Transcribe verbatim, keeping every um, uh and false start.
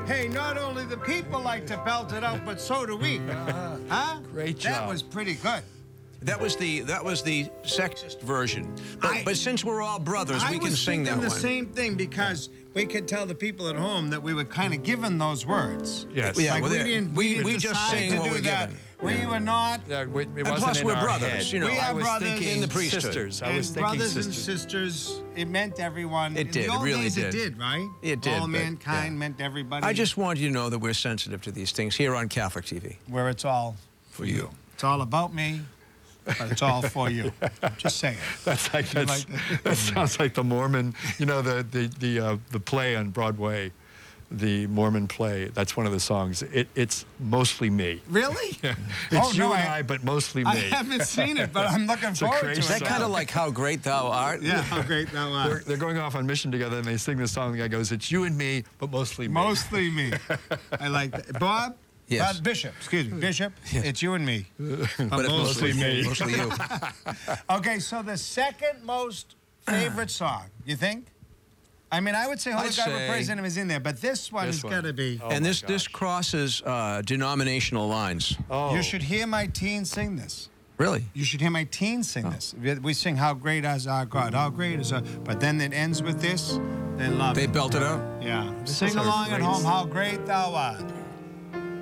Hey, not only the people like to belt it out, but so do we. Huh? Great That job. was pretty good. That was the that was the sexist version. But, I- but since we're all brothers, I we can was sing that thinking one. the same thing because we could tell the people at home that we were kind of given those words. Yes. Yeah, Like well, we there- didn't. we- didn't we just decide sing to what do we're that. given. We were not. Yeah, it, it And wasn't plus, in we're our brothers, head. you know. We I are was brothers. thinking in the priesthood. Sisters. I and was thinking brothers sisters. and sisters, it meant everyone. It In did, the it old really days, did. It did, right? It did, All but, mankind yeah. meant everybody. I just want you to know that we're sensitive to these things here on Catholic T V. where it's all For you. It's all about me, but it's all for you. Just saying. That's like, that's, that sounds like the Mormon, you know, the the the uh, the play on Broadway, the Mormon play. That's one of the songs. It, it's mostly me. Really? Yeah. It's Oh, you no, and I- I, but mostly me. I haven't seen it, but I'm looking a forward to crazy it. Is that song. kind of like How Great Thou Art? Yeah, how great that They're, was. they're going off on mission together, and they sing this song. The guy goes, "It's you and me, but mostly me." Mostly me. I like that. Bob? Yes. Uh, Bishop, excuse me. Bishop, it's you and me. But it's Mostly me. Mostly you. Okay, so the second most favorite song, you think? I mean, I would say Holy I'd God Will say- Praise Him is in there, but this one This has one. got to be. Oh and my this this gosh. crosses uh, denominational lines. Oh. You should hear my teens sing this. Really? You should hear my teens sing this. We- We sing How Great Is Our God, How Great Is Our... But then it ends with this. They love They it. belt it out? Yeah. This Sing is our along at great- home, How Great Thou Art.